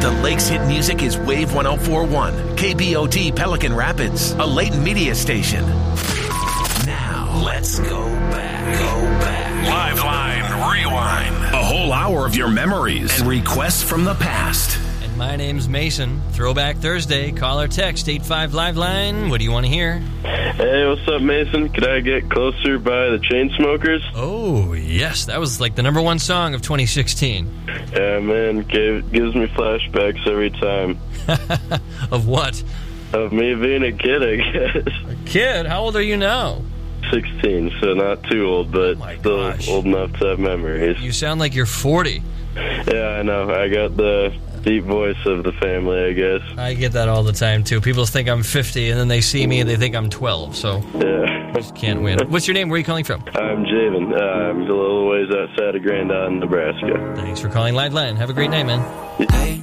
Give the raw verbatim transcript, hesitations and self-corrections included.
The Lakes Hit Music is Wave one oh four point one, K B O T Pelican Rapids, a Leighton Media station. Now, let's go back. Go back. Liveline Rewind. A whole hour of your memories and requests from the past. And my name's Mason. Throwback Thursday. Call or text eight five Liveline. What do you want to hear? Hey, what's up, Mason? Could I get Closer by the Chainsmokers? Oh, yes. That was like the number one song of twenty sixteen. Yeah, man. Gave, gives me flashbacks every time. Of what? Of me being a kid, I guess. A kid? How old are you now? sixteen, so not too old, but oh still gosh. old enough to have memories. You sound like you're forty. Yeah, I know. I got the deep voice of the family, I guess. I get that all the time, too. People think I'm fifty, and then they see me and they think I'm twelve, so yeah. Just can't win. What's your name? Where are you calling from? I'm Javen. Uh, I'm a little ways outside of Grand Island, Nebraska. Thanks for calling Liveline. Have a great night, man. Yeah.